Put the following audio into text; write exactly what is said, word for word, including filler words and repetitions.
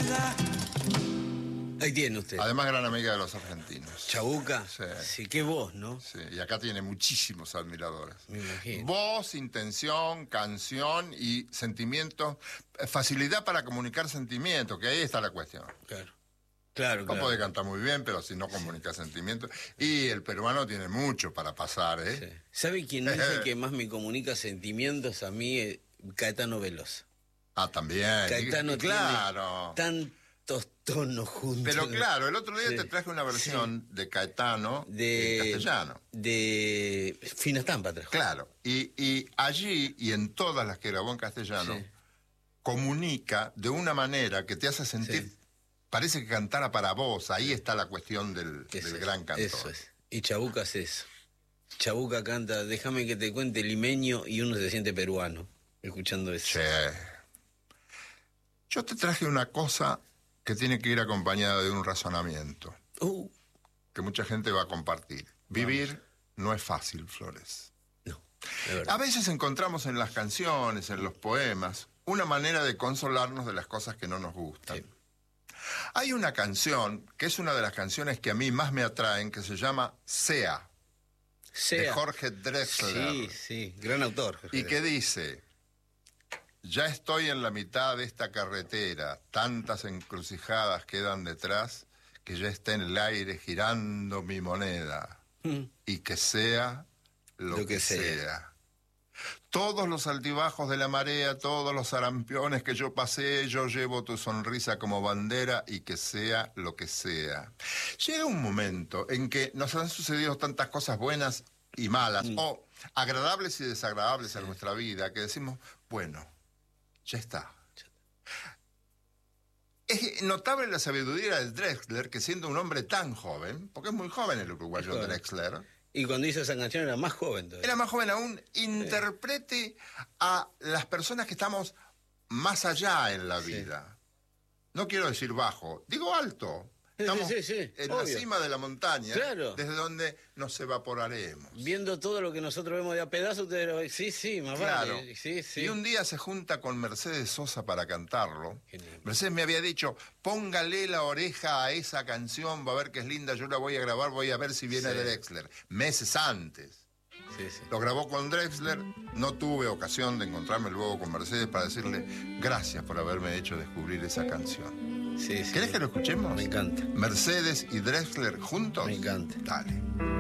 Ahí tiene usted. Además, gran amiga de los argentinos. Chabuca. Sí. Sí, qué voz, ¿no? Sí, y acá tiene muchísimos admiradores. Me imagino. Voz, intención, canción y sentimiento. Facilidad para comunicar sentimientos, que ahí está la cuestión. Claro. Claro, No claro. puede cantar muy bien, pero si no comunica sentimientos. Y el peruano tiene mucho para pasar, ¿eh? Sí. ¿Sabe quién es el que más me comunica sentimientos a mí? Eh, Caetano Veloso. Ah, también. Caetano Y- y claro. tiene tantos tonos juntos. Pero claro, el otro día Sí. te traje una versión Sí. de Caetano de en castellano. De Fina Estampa trajo. Claro, y, y allí y en todas las que grabó en castellano, Sí. comunica de una manera que te hace sentir, Sí. parece que cantara para vos, ahí está la cuestión del, Eso del es, gran cantor. Eso es. Y Chabuca hace eso. Chabuca canta, déjame que te cuente limeño y uno se siente peruano escuchando eso. Che. Yo te traje una cosa que tiene que ir acompañada de un razonamiento, Uh, que mucha gente va a compartir. Vivir no es fácil, Flores. no, de verdad. A veces encontramos en las canciones, en los poemas, una manera de consolarnos de las cosas que no nos gustan. Sí. Hay una canción, que es una de las canciones que a mí más me atraen, que se llama Sea, de Sea. Jorge Drexler. Sí, sí, gran autor. Y que dice: ya estoy en la mitad de esta carretera, tantas encrucijadas quedan detrás, que ya está en el aire girando mi moneda, Mm. y que sea lo, Lo que, que sea. sea. Todos los altibajos de la marea, todos los sarampiones que yo pasé, yo llevo tu sonrisa como bandera, y que sea lo que sea. Llega un momento en que nos han sucedido tantas cosas buenas y malas, Mm. o agradables y desagradables en nuestra vida, que decimos, bueno, ya está. Es notable la sabiduría de Drexler, que siendo un hombre tan joven, porque es muy joven el uruguayo Joven. Drexler, Y cuando hizo esa canción era más joven todavía. era más joven aún, interprete a las personas que estamos más allá en la Sí. vida. No quiero decir bajo, digo alto. Sí, Estamos sí, sí, en obvio. la cima de la montaña, Claro. desde donde nos evaporaremos. Viendo todo lo que nosotros vemos de a pedazos, usted lo- sí, sí, más Claro. vale. Sí, sí. Y un día se junta con Mercedes Sosa para cantarlo. Qué lindo. Mercedes me había dicho, póngale la oreja a esa canción, va a ver que es linda, yo la voy a grabar, voy a ver si viene Sí. de Drexler. Meses antes. Sí, sí. Lo grabó con Drexler, no tuve ocasión de encontrarme luego con Mercedes para decirle gracias por haberme hecho descubrir esa canción. Sí, sí. ¿Querés que lo escuchemos? Me encanta. Mercedes y Drexler juntos. Me encanta. Dale.